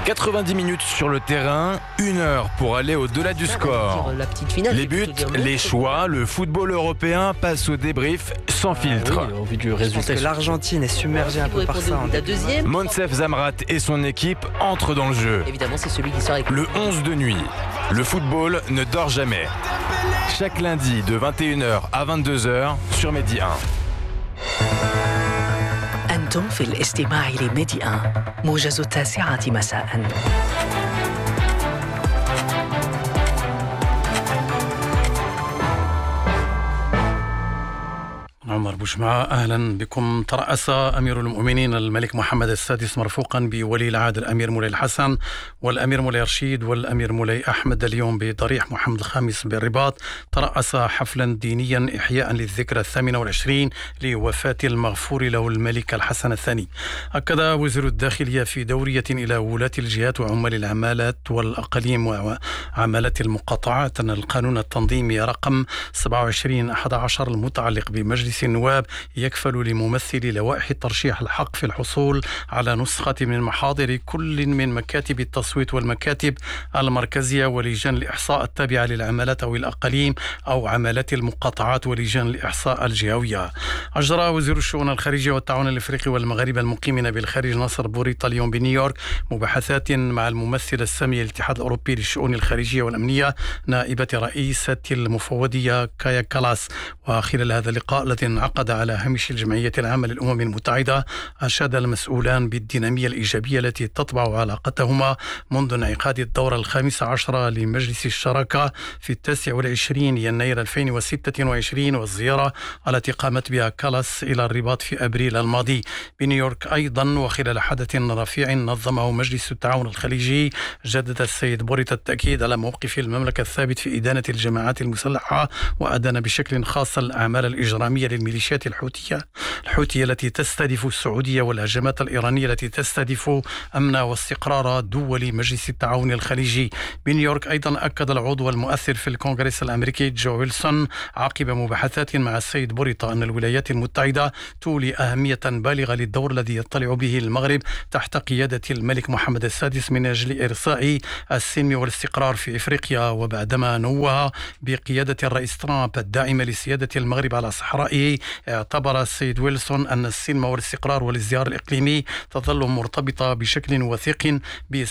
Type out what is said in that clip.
90 minutes sur le terrain, 1 heure pour aller au-delà du score. La petite finale, Les buts, les choix, le football européen passe au débrief sans filtre. Oui, au vu du Je pense résultat. que l'Argentine est submergée un peu par ça. La deuxième, Monsef Zamrat et son équipe entrent dans le jeu. évidemment, c'est celui qui sort avec Le 11 de nuit. Le football ne dort jamais. Chaque lundi de 21h à 22h sur Medi 1. أنتم في الاستماع لميدي 1 موجز 9 مساء. عمر بوشمعة، أهلا بكم. ترأس أمير المؤمنين الملك محمد السادس مرفوقا بولي العهد الأمير مولاي الحسن والأمير مولاي رشيد والأمير مولاي أحمد اليوم بضريح محمد الخامس بالرباط. ترأس حفلا دينيا إحياء للذكرى 28 لوفاة المغفور له الملك الحسن الثاني. أكد وزير الداخلية في دورية إلى ولاة الجهات وعمال العمالات والأقاليم وعمالات المقاطعات أن القانون التنظيمي رقم 27/11 المتعلق بمجلس النواب يكفل لممثلي لوائح الترشيح الحق في الحصول على نسخة من محاضر كل من مكاتب التصويت والمكاتب المركزية ولجان الإحصاء التابعة للعمالات أو الأقاليم أو عمالات المقاطعات ولجان الإحصاء الجهوية. أجرى وزير الشؤون الخارجية والتعاون الأفريقي والمغاربة المقيمين بالخارج ناصر بوريطة اليوم بنيويورك مباحثات مع الممثلة السامية للاتحاد الأوروبي للشؤون الخارجية والأمنية نائبة رئيسة المفوضية كايا كالاس. وخلال هذا اللقاء الذي انعقد على هامش الجمعية العامة للأمم المتحدة أشاد المسؤولان بالدينامية الإيجابية التي تطبع علاقتهما منذ انعقاد الدورة 15 لمجلس الشراكة في 29 يناير 2026 والزيارة التي قامت بها كالاس إلى الرباط في أبريل الماضي. بنيويورك أيضا وخلال حدث رفيع نظمه مجلس التعاون الخليجي جدد السيد بوريطة التأكيد على موقف المملكة الثابت في إدانة الجماعات المسلحة وأدان بشكل خاص الأعمال الإجرامية للميليشيات الحوثية التي تستهدف السعودية والهجمات الإيرانية التي تستهدف أمن واستقرار دول مجلس التعاون الخليجي. بنيويورك أيضا أكد العضو المؤثر في الكونغرس الأمريكي جو ويلسون عقب مباحثات مع السيد بوريطة أن الولايات المتحدة تولي أهمية بالغة للدور الذي يطلع به المغرب تحت قيادة الملك محمد السادس من أجل إرساء السلم والاستقرار في إفريقيا. وبعدما نوه بقيادة الرئيس ترامب الداعمة لسيادة المغرب على صحرائه اعتبر السيد ويلسون أن السلم والاستقرار والازدهار الإقليمي تظل مرتبطة بشكل وثيق